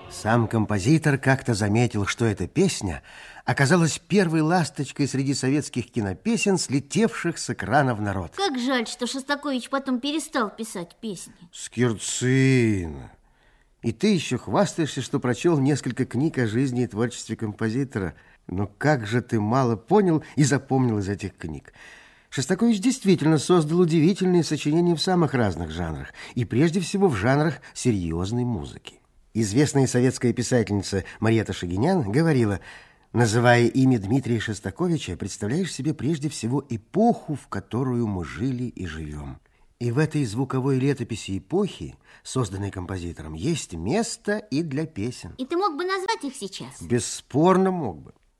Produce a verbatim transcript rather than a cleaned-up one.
Сам композитор как-то заметил, что эта песня оказалась первой ласточкой среди советских кинопесен, слетевших с экрана в народ. Как жаль, что Шостакович потом перестал писать песни. Скирцин, и ты еще хвастаешься, что прочел несколько книг о жизни и творчестве композитора. Но как же ты мало понял и запомнил из этих книг. Шостакович действительно создал удивительные сочинения в самых разных жанрах, и прежде всего в жанрах серьезной музыки. Известная советская писательница Марьета Шагинян говорила: называя имя Дмитрия Шостаковича, представляешь себе прежде всего эпоху, в которую мы жили и живем. И в этой звуковой летописи эпохи, созданной композитором, есть место и для песен. И ты мог бы назвать их сейчас? Бесспорно мог бы.